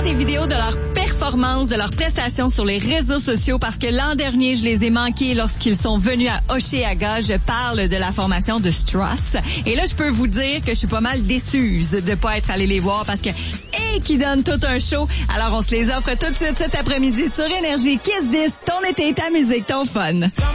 des vidéos de leur performance, de leurs prestations sur les réseaux sociaux parce que l'an dernier, je les ai manqués lorsqu'ils sont venus à Oshéaga. Je parle de la formation de Struts. Et là, je peux vous dire que je suis pas mal déçue de pas être allée les voir parce que, qui donne tout un show. Alors, on se les offre tout de suite cet après-midi sur Énergie. Kiss 10, ton été, ta musique, ton fun.